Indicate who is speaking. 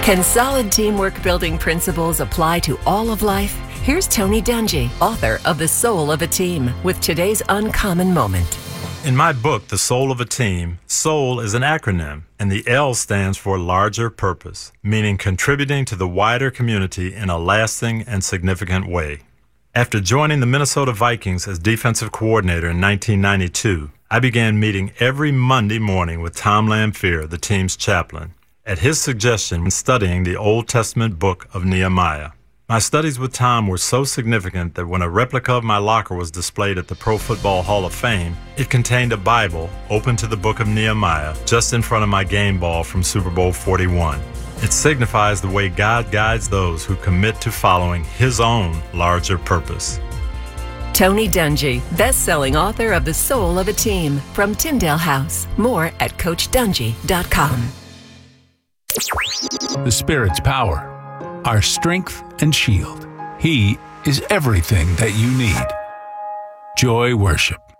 Speaker 1: Can solid teamwork building principles apply to all of life? Here's Tony Dungy, author of The Soul of a Team, with today's uncommon moment.
Speaker 2: In my book, The Soul of a Team, SOUL is an acronym, and the L stands for larger purpose, meaning contributing to the wider community in a lasting and significant way. After joining the Minnesota Vikings as defensive coordinator in 1992, I began meeting every Monday morning with Tom Lamphere, the team's chaplain, at his suggestion studying the Old Testament book of Nehemiah. My studies with Tom were so significant that when a replica of my locker was displayed at the Pro Football Hall of Fame, it contained a Bible open to the book of Nehemiah just in front of my game ball from Super Bowl 41. It signifies the way God guides those who commit to following His own larger purpose.
Speaker 1: Tony Dungy, best-selling author of The Soul of a Team, from Tyndale House. More at CoachDungy.com.
Speaker 3: The Spirit's power, our strength and shield. He is everything that you need. Joy Worship.